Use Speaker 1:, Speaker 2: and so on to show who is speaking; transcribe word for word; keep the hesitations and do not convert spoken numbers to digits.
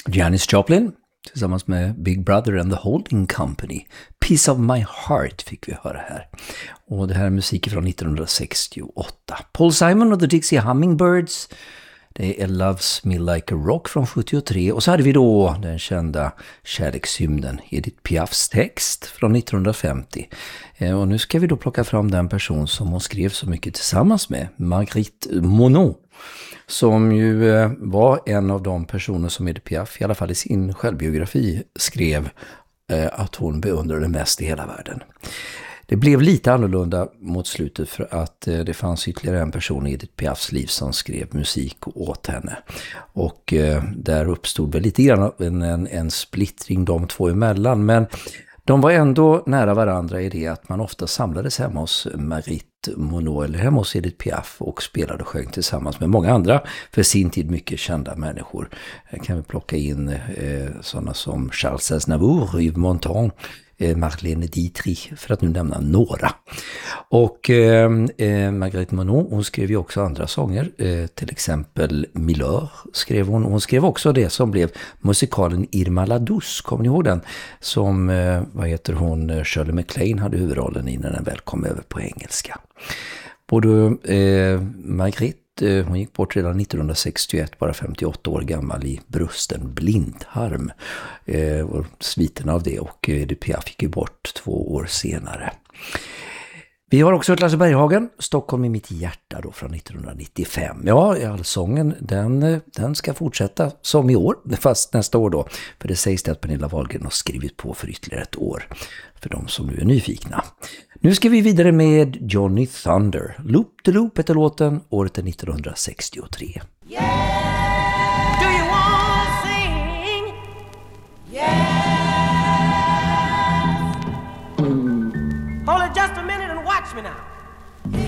Speaker 1: Janis Joplin tillsammans med Big Brother and the Holding Company. Piece of My Heart fick vi höra här. Och det här är musik från nittonhundrasextioåtta. Paul Simon och the Dixie Hummingbirds. Det är Loves Me Like a Rock från sjuttiotre. Och så hade vi då den kända kärlekshymnen Edith Piafs text från nittonhundrafemtio. Och nu ska vi då plocka fram den person som hon skrev så mycket tillsammans med, Marguerite Monod. Som ju var en av de personer som Edith Piaf, i alla fall i sin självbiografi, skrev att hon beundrade mest i hela världen. Det blev lite annorlunda mot slutet för att det fanns ytterligare en person i Edith Piafs liv som skrev musik åt henne. Och där uppstod väl lite grann en, en, en splittring de två emellan. Men de var ändå nära varandra i det att man ofta samlades hemma hos Marguerite Monod eller hemma hos Edith Piaf och spelade och sjöng tillsammans med många andra för sin tid mycket kända människor. Här kan vi plocka in eh, sådana som Charles Aznavour, Yves Montand, eh, Marlene Dietrich, för att nu nämna några. Och eh, eh, Marguerite Monod, hon skrev ju också andra sånger, eh, till exempel Milör skrev hon. Hon skrev också det som blev musikalen Irma la Douce, kommer ni ihåg den? Som, eh, vad heter hon, Shirley MacLaine hade huvudrollen i när den väl kom över på engelska. Både eh, Marguerite, eh, hon gick bort redan nittonhundrasextioett, bara femtioåtta år gammal, i brusten blindtarm. Eh, och sviten av det, och eh, Edith Piaf gick ju bort två år senare. Vi har också ett Lasse Berghagen, Stockholm i mitt hjärta då från nittonhundranittiofem. Ja, allsången den, den ska fortsätta som i år, fast nästa år då. För det sägs det att Pernilla Wahlgren har skrivit på för ytterligare ett år, för de som nu är nyfikna. Nu ska vi vidare med Johnny Thunder. Loop to Loop heter låten, året är nittonhundrasextiotre.
Speaker 2: Yeah! Do you wanna sing? Yeah! Hold it just a minute and watch me now.